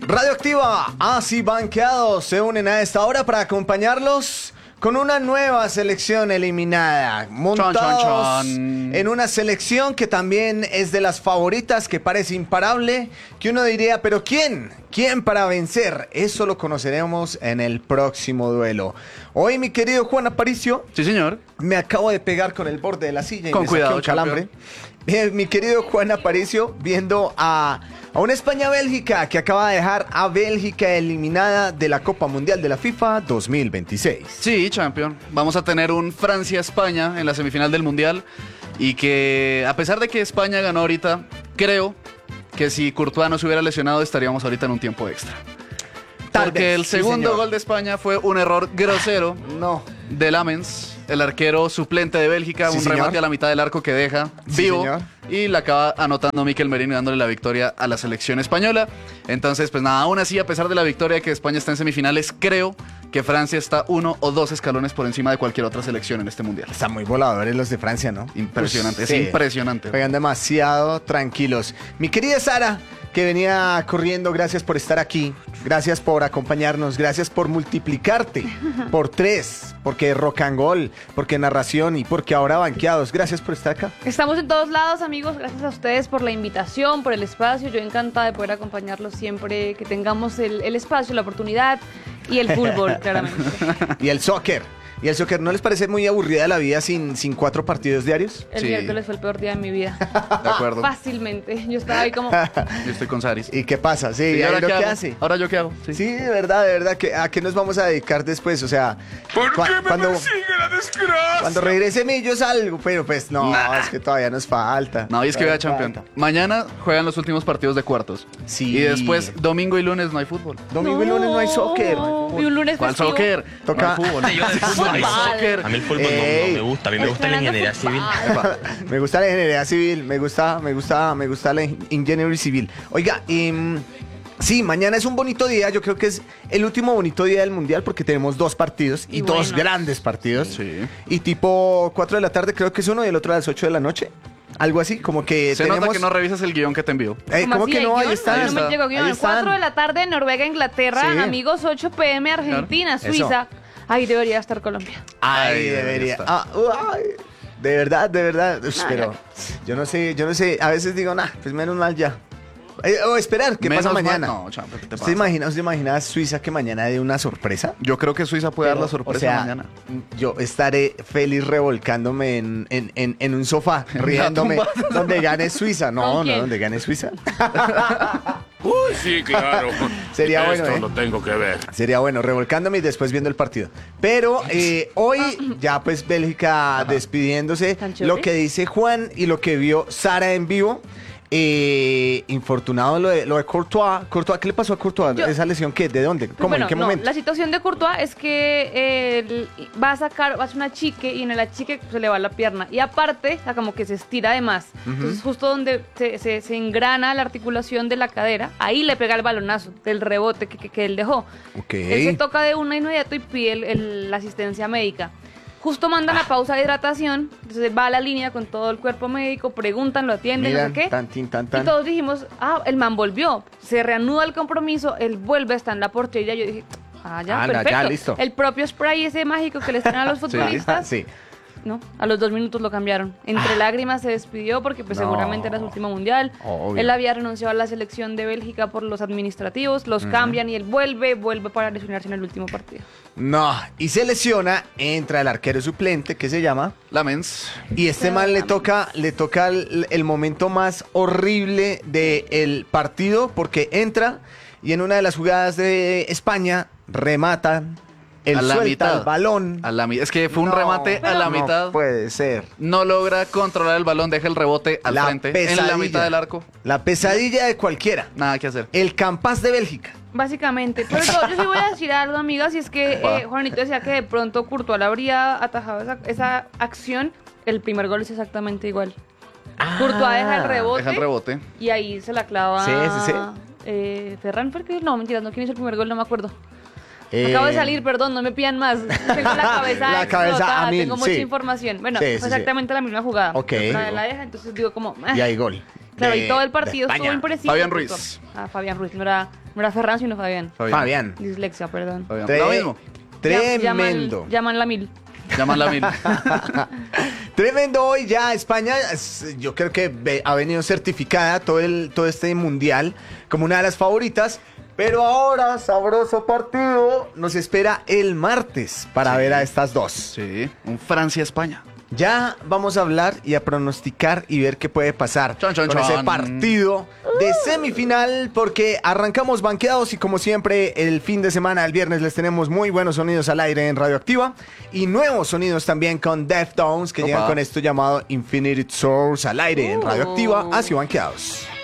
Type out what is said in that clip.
Radioactiva, así banqueados se unen a esta hora para acompañarlos con una nueva selección eliminada, montados en una selección que también es de las favoritas, que parece imparable, que uno diría, pero ¿quién? ¿Quién para vencer? Eso lo conoceremos en el próximo duelo. Hoy, mi querido Juan Aparicio. Sí, señor. Me acabo de pegar con el borde de la silla y con me cuidado, saqué un calambre. Mi querido Juan Aparicio, viendo a una España-Bélgica que acaba de dejar a Bélgica eliminada de la Copa Mundial de la FIFA 2026. Sí, champion. Vamos a tener un Francia-España en la semifinal del Mundial y que, a pesar de que España ganó ahorita, creo que si Courtois no se hubiera lesionado estaríamos ahorita en un tiempo extra. Porque el segundo gol de España fue un error grosero de Lamens, el arquero suplente de Bélgica, un remate a la mitad del arco que deja vivo y la acaba anotando Mikel Merino y dándole la victoria a la selección española. Entonces, pues nada, aún así, a pesar de la victoria de que España está en semifinales, creo que Francia está 1 o 2 escalones por encima de cualquier otra selección en este mundial. Están muy voladores los de Francia, ¿no? Impresionante, es impresionante. Juegan demasiado tranquilos. Mi querida Sara, que venía corriendo, gracias por estar aquí, gracias por acompañarnos, gracias por multiplicarte por 3, porque rock and roll, porque narración y porque ahora banqueados. Gracias por estar acá. Estamos en todos lados, amigos. Gracias a ustedes por la invitación, por el espacio. Yo encantada de poder acompañarlos siempre que tengamos el espacio, la oportunidad y el fútbol, claramente. Y el soccer. ¿Y el soccer no les parece muy aburrida la vida sin 4 partidos diarios? El miércoles fue el peor día de mi vida. De acuerdo. Fácilmente. Yo estaba ahí como... Yo estoy con Saris. ¿Y qué pasa? Sí, ¿y ahora qué hago? hace? ¿Ahora yo qué hago? Sí, de verdad, ¿a qué nos vamos a dedicar después? O sea, ¿por qué me persigue la desgracia? Cuando regrese yo salgo, pero pues no, es que todavía nos falta. No, y es que vea, champion. Mañana juegan los últimos partidos de cuartos. Sí. Y después, domingo y lunes no hay fútbol. Domingo y lunes no hay soccer. Y un lunes ¿Cuál festivo? soccer? Toca... No hay fútbol. Yo de fútbol No hay soccer. A mí el fútbol no me gusta, a mí me gusta la ingeniería civil. Me gusta la ingeniería civil, me gusta la ingeniería civil. Oiga, sí, mañana es un bonito día, yo creo que es el último bonito día del Mundial porque tenemos 2 partidos y 2 grandes partidos. Sí. Y tipo 4 de la tarde creo que es uno y el otro a las 8 de la noche. Algo así, como que se nota que no revisas el guión que te envío. ¿Cómo que no? Ahí está. No me llegó guión. 4 de la tarde, Noruega, Inglaterra. Sí. Amigos, 8 p.m. Argentina, Claro. Suiza. Ahí debería estar Colombia. Ahí debería. De verdad. Pero yo no sé. A veces digo, pues menos mal ya. O esperar, ¿qué pasa mañana? No, champ, ¿qué te pasa? ¿Usted imagina a Suiza que mañana dé una sorpresa? Yo creo que Suiza puede dar la sorpresa mañana. Yo estaré feliz revolcándome en un sofá, riéndome, donde gane Suiza. No, donde gane Suiza. Uy, sí, claro. Sería bueno, Esto lo tengo que ver. Sería bueno, revolcándome y después viendo el partido. Pero hoy ya pues Bélgica despidiéndose. Lo que dice Juan y lo que vio Sara en vivo. Infortunado lo de Courtois. ¿Qué le pasó a Courtois? ¿Esa lesión qué? ¿De dónde? ¿Cómo? Bueno, ¿En qué momento? La situación de Courtois es que él va a hacer una chique y en el achique se le va la pierna. Y aparte, o sea, como que se estira de más. Entonces, justo donde se engrana la articulación de la cadera, ahí le pega el balonazo del rebote que él dejó. Él se toca de una inmediato y pide la asistencia médica. Justo mandan a pausa de hidratación, entonces va a la línea con todo el cuerpo médico, preguntan, lo atienden, Miran, no sé qué. tan. Y todos dijimos, el man volvió. Se reanuda el compromiso, él vuelve, está en la portería. Yo dije, ya, perfecto. Ya, listo. El propio spray ese mágico que les traen a los futbolistas. Sí. No, a los 2 minutos lo cambiaron. Entre lágrimas se despidió porque pues seguramente era su último mundial. Obvio. Él había renunciado a la selección de Bélgica por los administrativos, los cambian y él vuelve para lesionarse en el último partido. No, y se lesiona, entra el arquero suplente, que se llama Lamens. Y este man le toca el momento más horrible del partido porque entra y en una de las jugadas de España rematan. Él suelta el balón. Es que fue un remate a la mitad. No puede ser. No logra controlar el balón, deja el rebote al frente. En la mitad del arco. La pesadilla de cualquiera. Nada que hacer. El Campas de Bélgica. Básicamente. Pero yo sí voy a decir algo, amigas, y es que Juanito decía que de pronto Courtois le habría atajado esa acción. El primer gol es exactamente igual. Courtois deja el rebote. Y ahí se la clava. Sí. Ferran fue no, mentira, no, ¿quién hizo el primer gol? No me acuerdo. Acabo de salir, perdón, no me pidan más. Tengo la cabeza a mil, tengo mucha información. Bueno, sí, fue exactamente la misma jugada. Ok. La deja, entonces digo como... Y hay gol. Claro, y todo el partido estuvo impreciso. Fabián Ruiz. Fabián Ruiz, no era No era Ferran, sino Fabián. Fabián. Dislexia, perdón. Fabián. Tre- Lo mismo. Tremendo. Llaman la mil. Llaman la mil. Tremendo hoy ya España, yo creo que ha venido certificada todo este mundial como una de las favoritas, pero ahora, sabroso partido, nos espera el martes para ver a estas dos. Sí, un Francia-España. Ya vamos a hablar y a pronosticar y ver qué puede pasar Chon, chon, con ese chon. partido de semifinal, porque arrancamos banqueados y como siempre el fin de semana, el viernes, les tenemos muy buenos sonidos al aire en Radioactiva y nuevos sonidos también con Deftones que Opa. llegan con esto llamado Infinite Source al aire en Radioactiva, así banqueados.